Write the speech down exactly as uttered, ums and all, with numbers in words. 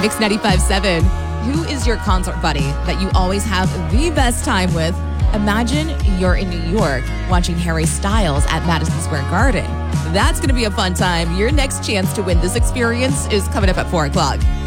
Mix ninety-five point seven. Who is your concert buddy that you always have the best time with? Imagine you're in New York watching Harry Styles at Madison Square Garden. That's going to be a fun time. Your next chance to win this experience is coming up at four o'clock.